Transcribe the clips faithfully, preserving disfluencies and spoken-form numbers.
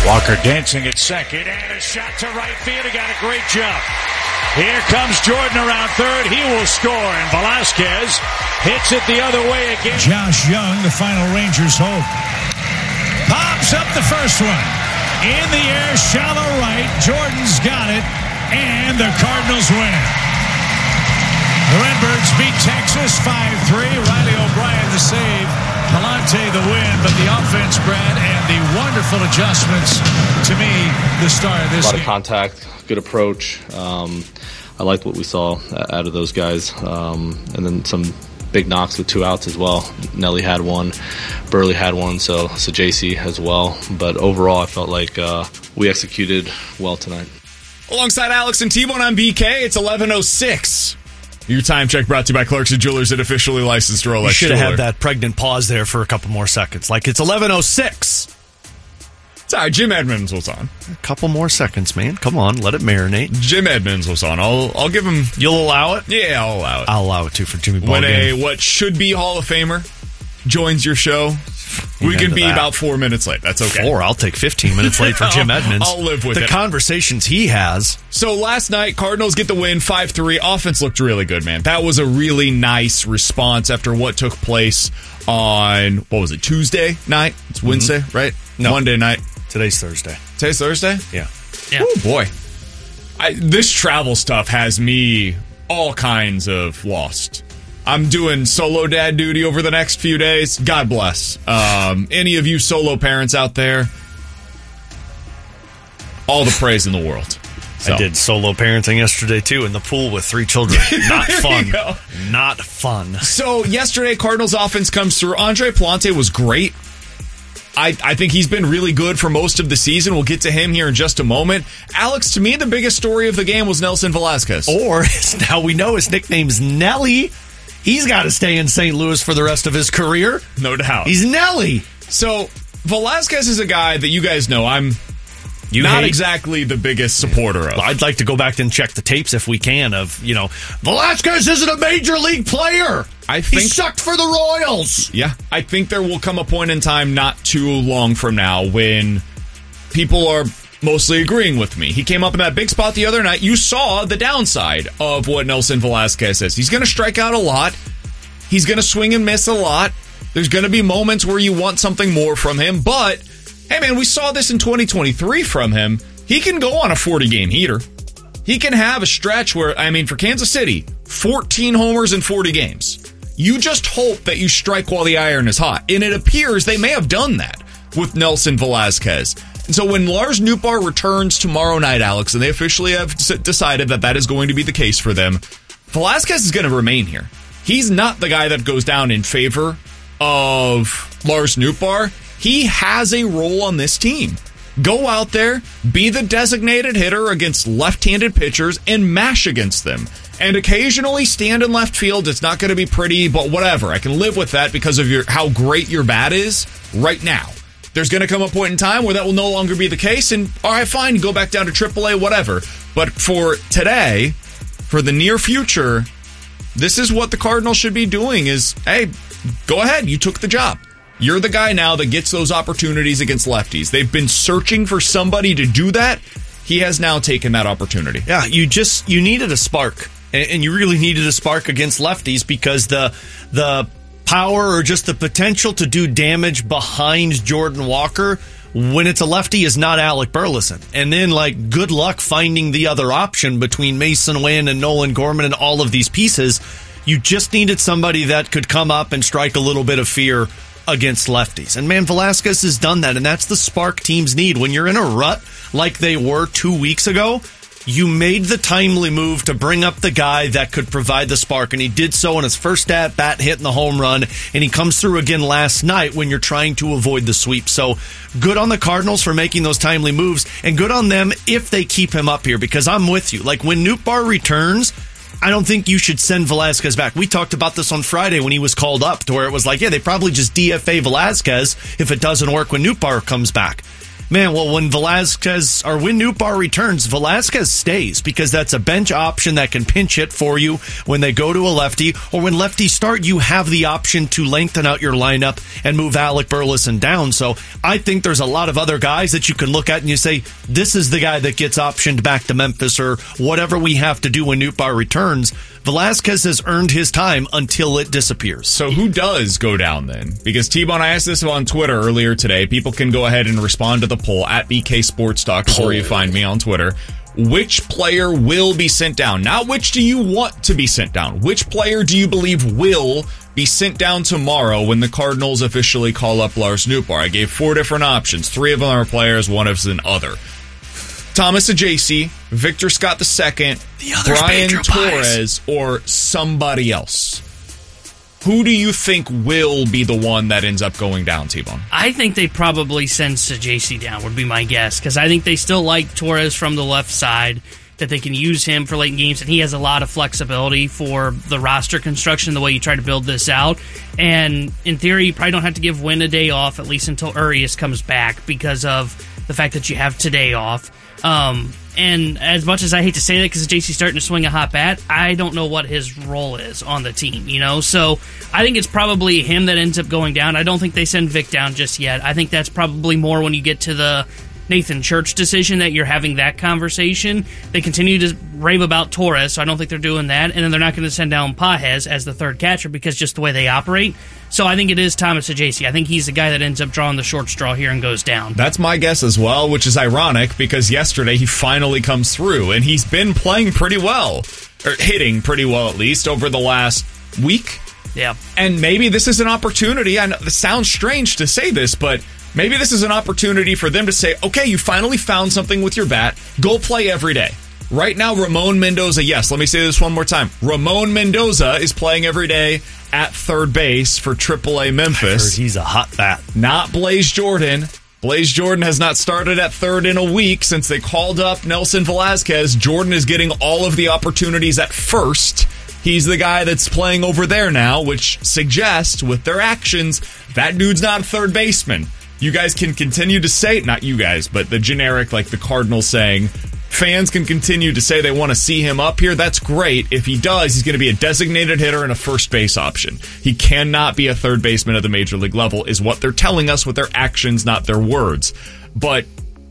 Walker dancing at second, and a shot to right field. He got a great jump. Here comes Jordan around third. He will score, and Velasquez hits it the other way again. Josh Young, the final Rangers hope. Pops up the first one. In the air, shallow right. Jordan's got it, and the Cardinals win it. The Redbirds beat Texas five three. Riley O'Brien the save. Palante the win, but the offense, Brad, and the wonderful adjustments, to me, the star of this game. A lot of contact, good approach. Um, I liked what we saw out of those guys. Um, and then some big knocks with two outs as well. Nelly had one, Burley had one, so, so J C as well. But overall, I felt like uh, we executed well tonight. Alongside Alex and T-Bone on B K, it's eleven oh six. Your time check brought to you by Clarkson Jewelers, an officially licensed Rolex. You should have jeweler. had that pregnant pause there for a couple more seconds. Like, it's eleven oh six. Sorry, Jim Edmonds was on. A couple more seconds, man. Come on, let it marinate. Jim Edmonds was on. I'll I'll give him... You'll allow it? Yeah, I'll allow it. I'll allow it, too, for Jimmy Ballgame. When a what should be Hall of Famer joins your show, we can be that. about four minutes late. That's okay. Four? I'll take fifteen minutes late for Jim Edmonds. I'll live with the it. The conversations he has. So last night, Cardinals get the win five three. Offense looked really good, man. That was a really nice response after what took place on, what was it, Tuesday night? It's Wednesday, mm-hmm. right? No. Monday night. Today's Thursday. Today's Thursday? Yeah. Yeah. Oh, boy. I, this travel stuff has me all kinds of lost. I'm doing solo dad duty over the next few days. God bless. Um, any of you solo parents out there, all the praise in the world. So. I did solo parenting yesterday, too, in the pool with three children. Not fun. Not fun. So, yesterday, Cardinals offense comes through. Andre Palante was great. I, I think he's been really good for most of the season. We'll get to him here in just a moment. Alex, to me, the biggest story of the game was Nelson Velasquez. Or, now we know his nickname's Nelly. He's got to stay in Saint Louis for the rest of his career. No doubt. He's Nelly. So, Velasquez is a guy that you guys know I'm you not hate? exactly the biggest supporter of. I'd like to go back and check the tapes if we can of, you know, Velasquez isn't a major league player. I think, he sucked for the Royals. Yeah. I think there will come a point in time not too long from now when people are mostly agreeing with me. He came up in that big spot the other night. You saw the downside of what Nelson Velasquez is. He's going to strike out a lot. He's going to swing and miss a lot. There's going to be moments where you want something more from him. But, hey, man, we saw this in twenty twenty-three from him. He can go on a forty-game heater. He can have a stretch where, I mean, for Kansas City, fourteen homers in forty games. You just hope that you strike while the iron is hot. And it appears they may have done that with Nelson Velasquez. And so when Lars Nootbaar returns tomorrow night, Alex, and they officially have decided that that is going to be the case for them, Velasquez is going to remain here. He's not the guy that goes down in favor of Lars Nootbaar. He has a role on this team. Go out there, be the designated hitter against left-handed pitchers, and mash against them. And occasionally stand in left field. It's not going to be pretty, but whatever. I can live with that because of your how great your bat is right now. There's going to come a point in time where that will no longer be the case, and all right, fine, go back down to triple A, whatever. But for today, for the near future, this is what the Cardinals should be doing is, hey, go ahead, you took the job. You're the guy now that gets those opportunities against lefties. They've been searching for somebody to do that. He has now taken that opportunity. Yeah, you just, you needed a spark, and you really needed a spark against lefties because the the power or just the potential to do damage behind Jordan Walker when it's a lefty is not Alec Burleson. And then, like, good luck finding the other option between Mason Wynn and Nolan Gorman and all of these pieces. You just needed somebody that could come up and strike a little bit of fear against lefties. And, man, Velasquez has done that, and that's the spark teams need. When you're in a rut like they were two weeks ago, you made the timely move to bring up the guy that could provide the spark, and he did so in his first at-bat, hitting the home run, and he comes through again last night when you're trying to avoid the sweep. So good on the Cardinals for making those timely moves, and good on them if they keep him up here, because I'm with you. Like, when Nootbaar returns, I don't think you should send Velasquez back. We talked about this on Friday when he was called up, to where it was like, yeah, they probably just D F A Velasquez if it doesn't work when Nootbaar comes back. Man, well, when Velasquez or when Nootbaar returns, Velasquez stays because that's a bench option that can pinch hit for you when they go to a lefty, or when lefties start, you have the option to lengthen out your lineup and move Alec Burleson down. So I think there's a lot of other guys that you can look at and you say, this is the guy that gets optioned back to Memphis or whatever we have to do when Nootbaar returns. Velasquez has earned his time until it disappears. So who does go down then? Because T-Bone, I asked this on Twitter earlier today. People can go ahead and respond to the poll at B K Sports Talk, is where you find me on Twitter. Which player will be sent down? Not which do you want to be sent down. Which player do you believe will be sent down tomorrow when the Cardinals officially call up Lars Nootbaar? I gave four different options. Three of them are players, one of them is an other. Thomas Ajayci, Victor Scott the Second, Brian Torres, or somebody else. Who do you think will be the one that ends up going down, T-Bone? I think they probably send Ajayci down, would be my guess, because I think they still like Torres from the left side, that they can use him for late games, and he has a lot of flexibility for the roster construction, the way you try to build this out. And in theory, you probably don't have to give Wynn a day off, at least until Urias comes back, because of the fact that you have today off. Um, and as much as I hate to say that because J C's starting to swing a hot bat, I don't know what his role is on the team, you know? So I think it's probably him that ends up going down. I don't think they send Vic down just yet. I think that's probably more when you get to the Nathan Church decision that you're having that conversation. They continue to rave about Torres, so I don't think they're doing that. And then they're not going to send down Pages as the third catcher because just the way they operate. So I think it is Thomas Ajayci. I think he's the guy that ends up drawing the short straw here and goes down. That's my guess as well, which is ironic because yesterday he finally comes through, and he's been playing pretty well, or hitting pretty well at least, over the last week. Yeah. And maybe this is an opportunity. I know it sounds strange to say this, but maybe this is an opportunity for them to say, okay, you finally found something with your bat. Go play every day. Right now, Ramon Mendoza, yes, let me say this one more time. Ramon Mendoza is playing every day at third base for triple A Memphis. I heard he's a hot bat. Not Blaze Jordan. Blaze Jordan has not started at third in a week since they called up Nelson Velasquez. Jordan is getting all of the opportunities at first. He's the guy that's playing over there now, which suggests with their actions, that dude's not a third baseman. You guys can continue to say, not you guys, but the generic, like the Cardinals saying, fans can continue to say they want to see him up here. That's great. If he does, he's going to be a designated hitter and a first base option. He cannot be a third baseman at the major league level, is what they're telling us with their actions, not their words. But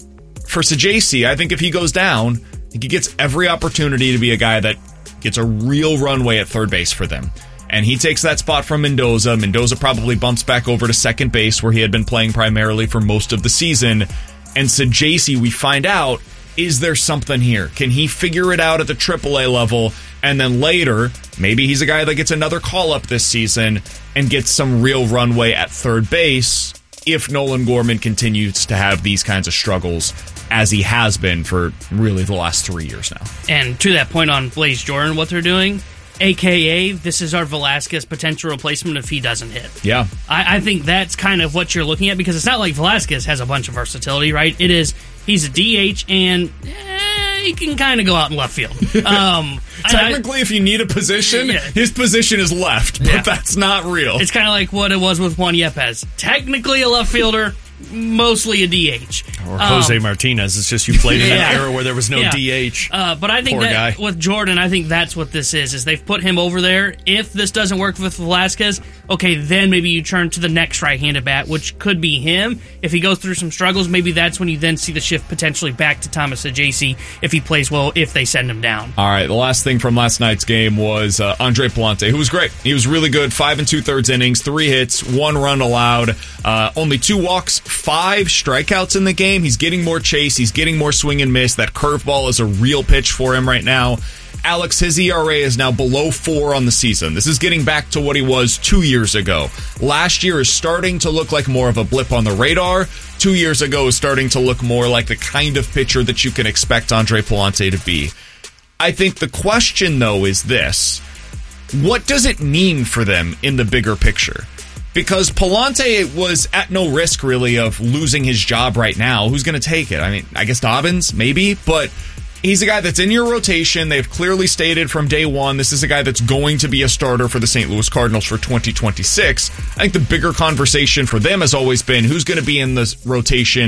for Ajayci, I think if he goes down, he gets every opportunity to be a guy that gets a real runway at third base for them. And he takes that spot from Mendoza. Mendoza probably bumps back over to second base where he had been playing primarily for most of the season. And Ajayci, we find out, is there something here? Can he figure it out at the triple A level? And then later, maybe he's a guy that gets another call-up this season and gets some real runway at third base if Nolan Gorman continues to have these kinds of struggles as he has been for really the last three years now. And to that point on Blaze Jordan, what they're doing, A K A, this is our Velasquez potential replacement if he doesn't hit. Yeah. I, I think that's kind of what you're looking at because it's not like Velasquez has a bunch of versatility, right? It is, he's a D H and eh, he can kind of go out in left field. Um, Technically, I, if you need a position, yeah. his position is left, but yeah. that's not real. It's kind of like what it was with Juan Yepes. Technically a left fielder, mostly a D H. Or Jose um, Martinez. It's just you played in yeah. an era where there was no yeah. D H. Uh, but I think Poor that guy. with Jordan, I think that's what this is, is they've put him over there. If this doesn't work with Velasquez, okay, then maybe you turn to the next right-handed bat, which could be him. If he goes through some struggles, maybe that's when you then see the shift potentially back to Thomas Ajayci if he plays well, if they send him down. All right, the last thing from last night's game was uh, Andre Pallante, who was great. He was really good. Five and two-thirds innings, three hits, one run allowed, uh, only two walks, five strikeouts in the game. He's getting more chase. He's getting more swing and miss. That curveball is a real pitch for him right now. Alex, his E R A is now below four on the season. This is getting back to what he was two years ago. Last year is starting to look like more of a blip on the radar. Two years ago is starting to look more like the kind of pitcher that you can expect Andre Pallante to be. I think the question, though, is this. What does it mean for them in the bigger picture? Because Pallante was at no risk, really, of losing his job right now. Who's going to take it? I mean, I guess Dobbins, maybe, but he's a guy that's in your rotation. They've clearly stated from day one, this is a guy that's going to be a starter for the Saint Louis Cardinals for twenty twenty-six. I think the bigger conversation for them has always been who's going to be in this rotation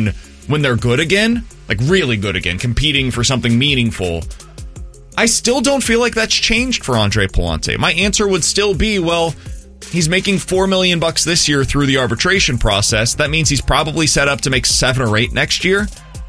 when they're good again, like really good again, competing for something meaningful, I still don't feel like that's changed for Andre Pallante. My answer would still be, well, he's making four million bucks this year through the arbitration process. That means he's probably set up to make seven or eight next year.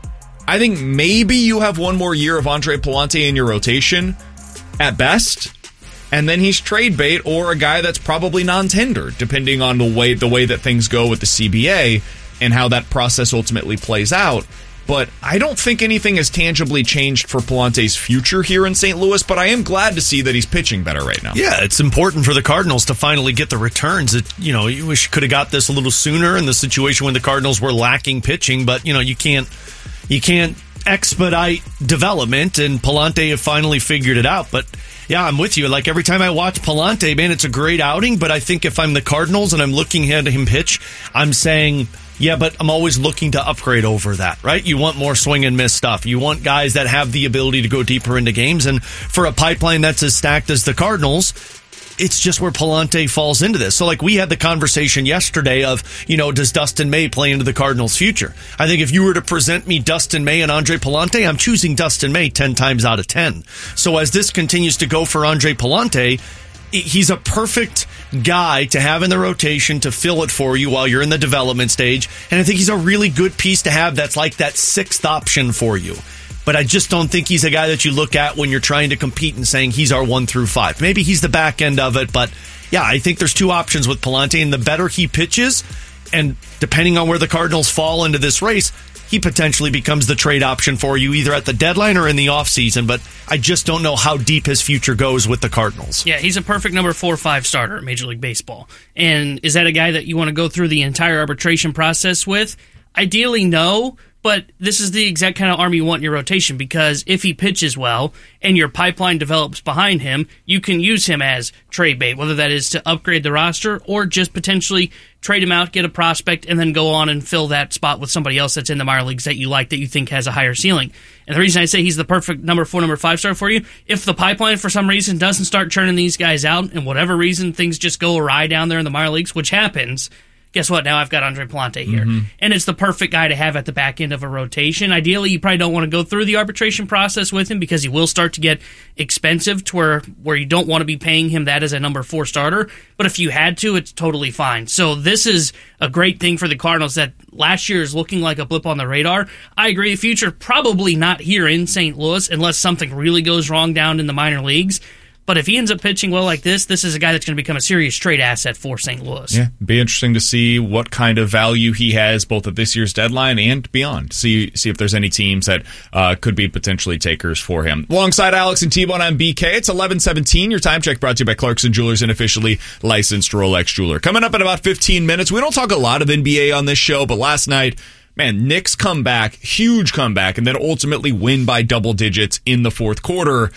I think maybe you have one more year of Andre Pallante in your rotation at best, and then he's trade bait or a guy that's probably non-tendered, depending on the way the way that things go with the C B A and how that process ultimately plays out. But I don't think anything has tangibly changed for Pallante's future here in Saint Louis, but I am glad to see that he's pitching better right now. Yeah, it's important for the Cardinals to finally get the returns. It, you know, you wish you could have got this a little sooner in the situation when the Cardinals were lacking pitching, but, you know, you can't you can't expedite development, and Pallante have finally figured it out. But yeah, I'm with you. Like, every time I watch Pallante, man, it's a great outing, but I think if I'm the Cardinals and I'm looking at him pitch, I'm saying, yeah, but I'm always looking to upgrade over that, right? You want more swing and miss stuff. You want guys that have the ability to go deeper into games, and for a pipeline that's as stacked as the Cardinals, it's just where Pallante falls into this. So, like, we had the conversation yesterday of, you know, does Dustin May play into the Cardinals' future? I think if you were to present me Dustin May and Andre Pallante, I'm choosing Dustin May ten times out of ten. So as this continues to go for Andre Pallante, he's a perfect guy to have in the rotation to fill it for you while you're in the development stage. And I think he's a really good piece to have that's like that sixth option for you. But I just don't think he's a guy that you look at when you're trying to compete and saying he's our one through five. Maybe he's the back end of it, but yeah, I think there's two options with Pallante, and the better he pitches, and depending on where the Cardinals fall into this race, he potentially becomes the trade option for you either at the deadline or in the offseason, but I just don't know how deep his future goes with the Cardinals. Yeah, he's a perfect number four or five starter at Major League Baseball. And is that a guy that you want to go through the entire arbitration process with? Ideally, no. But this is the exact kind of arm you want in your rotation, because if he pitches well and your pipeline develops behind him, you can use him as trade bait, whether that is to upgrade the roster or just potentially trade him out, get a prospect, and then go on and fill that spot with somebody else that's in the minor leagues that you like, that you think has a higher ceiling. And the reason I say he's the perfect number four, number five star for you, if the pipeline for some reason doesn't start churning these guys out, and whatever reason things just go awry down there in the minor leagues, which happens, guess what? Now I've got Andre Pallante here. Mm-hmm. And it's the perfect guy to have at the back end of a rotation. Ideally, you probably don't want to go through the arbitration process with him because he will start to get expensive to where, where you don't want to be paying him that as a number four starter. But if you had to, it's totally fine. So this is a great thing for the Cardinals that last year is looking like a blip on the radar. I agree, the future probably not here in Saint Louis unless something really goes wrong down in the minor leagues. But if he ends up pitching well like this, this is a guy that's going to become a serious trade asset for Saint Louis. Yeah, be interesting to see what kind of value he has both at this year's deadline and beyond. See see if there's any teams that uh, could be potentially takers for him. Alongside Alex and T-Bone, I'm B K. It's eleven seventeen. Your time check brought to you by Clarkson Jewelers, an officially licensed Rolex jeweler. Coming up in about fifteen minutes. We don't talk a lot of N B A on this show, but last night, man, Knicks come back, huge comeback, and then ultimately win by double digits in the fourth quarter.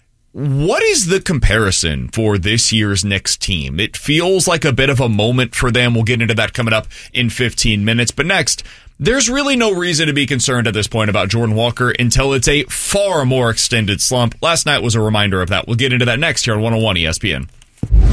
What is the comparison for this year's Knicks team? It feels like a bit of a moment for them. We'll get into that coming up in fifteen minutes. But next, there's really no reason to be concerned at this point about Jordan Walker until it's a far more extended slump. Last night was a reminder of that. We'll get into that next here on one oh one E S P N.